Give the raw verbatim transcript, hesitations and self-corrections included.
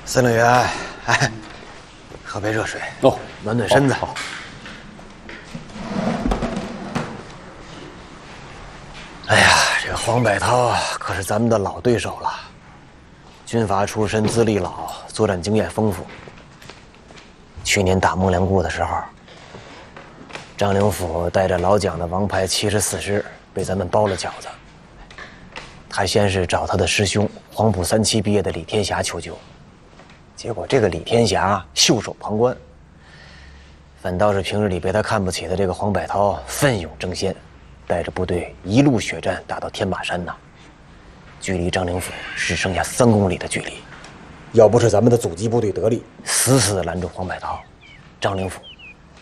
司令员，哎，喝杯热水哦，暖暖身子。好。哎呀，这个黄百韬可是咱们的老对手了，军阀出身，资历老，作战经验丰富。去年打孟良崮的时候，张灵甫带着老蒋的王牌七十四师被咱们包了饺子。他先是找他的师兄黄埔三期毕业的李天霞求救，结果这个李天霞袖手旁观，反倒是平日里被他看不起的这个黄百韬奋勇争先，带着部队一路血战打到天马山呐，距离张灵甫只剩下三公里的距离。要不是咱们的阻击部队得力，死死地拦住黄百韬，张灵甫